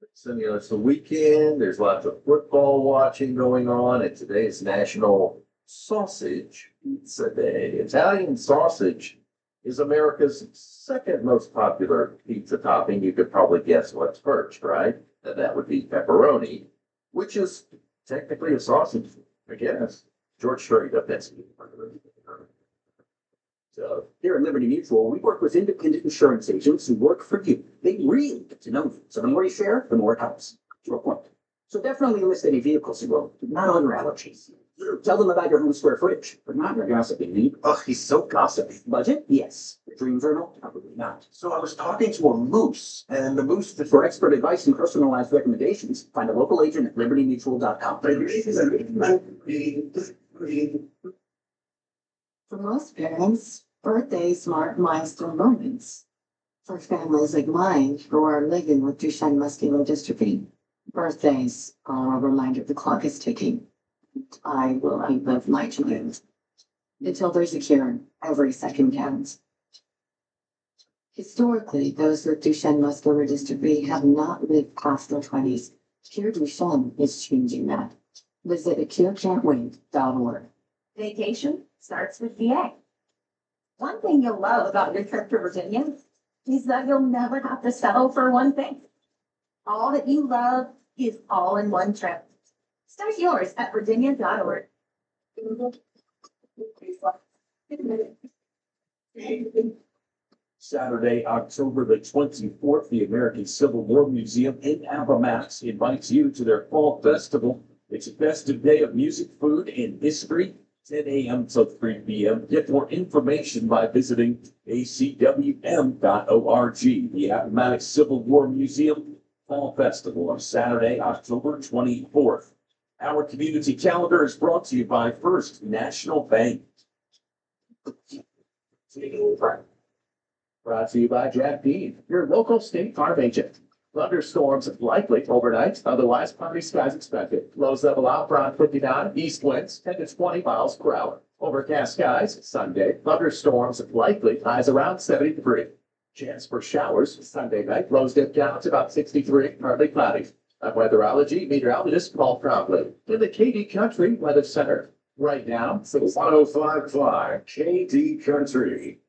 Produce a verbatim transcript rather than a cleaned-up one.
So, you know, it's the weekend, there's lots of football watching going on, and today is National Sausage Pizza Day. Italian sausage is America's second most popular pizza topping. You could probably guess what's first, right? And that would be pepperoni, which is technically a sausage, I guess. George Strait up that's So here at Liberty Mutual, we work with independent insurance agents who work for you. They really get to know you. So the more you share, the more it helps. To a point. So definitely list any vehicles you own, not on your allergies. Tell them about your home square footage, but not your gossiping need. Oh, he's so gossipy. Budget? Yes. Your dream journal? Probably not. So I was talking to a moose, and the moose just For expert advice and personalized recommendations, find a local agent at liberty mutual dot com. For most parents, birthdays mark milestone moments. For families like mine who are living with Duchenne muscular dystrophy, birthdays are a reminder the clock is ticking. I will outlive my child. Until there's a cure, every second counts. Historically, those with Duchenne muscular dystrophy have not lived past their twenties. Cure Duchenne is changing that. Visit a cure can't wait dot org. Vacation starts with V A. One thing you'll love about your trip to Virginia is that you'll never have to settle for one thing. All that you love is all in one trip. Start yours at virginia dot org. Saturday, October the twenty-fourth, the American Civil War Museum in Appomattox invites you to their fall festival. It's a festive day of music, food, and history, ten a.m. till three p.m. Get more information by visiting a c w m dot org. The Appomattox Civil War Museum Fall Festival on Saturday, October twenty-fourth. Our community calendar is brought to you by First National Bank. brought to you by Jack Dean, your local State Farm agent. Thunderstorms likely overnight, otherwise cloudy skies expected. Lows level out around fifty-nine, east winds ten to twenty miles per hour. Overcast skies Sunday, thunderstorms likely, highs around seventy-three. Chance for showers Sunday night, lows dip down to about sixty-three, partly cloudy. I'm weatherology meteorologist Paul Trombley in the K D Country Weather Center. Right now, one oh five point five K D Country.